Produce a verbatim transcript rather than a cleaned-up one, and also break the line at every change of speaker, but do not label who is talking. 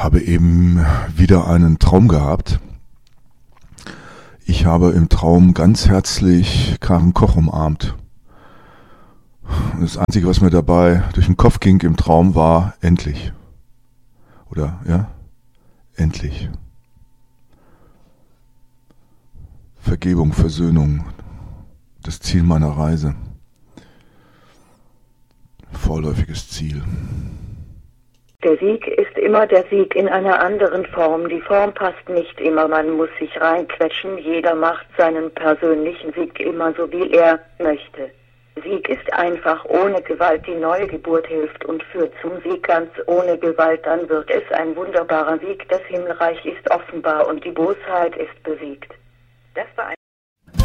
habe eben wieder einen Traum gehabt. Ich habe im Traum ganz herzlich Karen Koch umarmt. Das Einzige, was mir dabei durch den Kopf ging im Traum, war endlich. Oder, ja? Endlich. Vergebung, Versöhnung. Das Ziel meiner Reise. Vorläufiges Ziel.
Der Sieg ist immer der Sieg in einer anderen Form. Die Form passt nicht immer, man muss sich reinquetschen. Jeder macht seinen persönlichen Sieg immer so, wie er möchte. Sieg ist einfach ohne Gewalt. Die neue Geburt hilft und führt zum Sieg ganz ohne Gewalt. Dann wird es ein wunderbarer Sieg. Das Himmelreich ist offenbar und die Bosheit ist besiegt. Das war ein